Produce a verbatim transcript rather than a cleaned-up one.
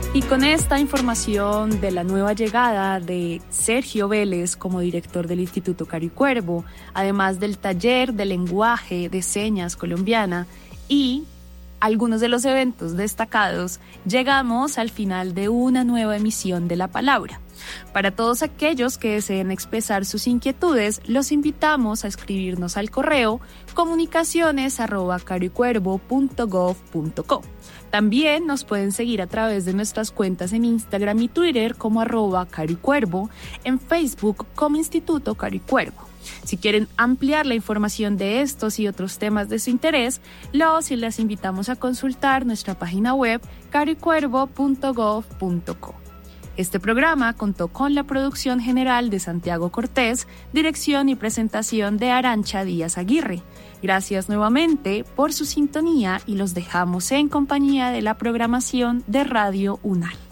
Y con esta información de la nueva llegada de Sergio Vélez como director del Instituto Caricuervo, además del taller de lenguaje de señas colombiana y algunos de los eventos destacados, llegamos al final de una nueva emisión de La Palabra. Para todos aquellos que deseen expresar sus inquietudes, los invitamos a escribirnos al correo comunicaciones arroba caricuervo punto gov punto co. También nos pueden seguir a través de nuestras cuentas en Instagram y Twitter como arroba caricuervo, en Facebook como Instituto Caricuervo. Si quieren ampliar la información de estos y otros temas de su interés, los y las invitamos a consultar nuestra página web caricuervo punto gov punto co. Este programa contó con la producción general de Santiago Cortés, dirección y presentación de Arancha Díaz Aguirre. Gracias nuevamente por su sintonía y los dejamos en compañía de la programación de Radio UNAL.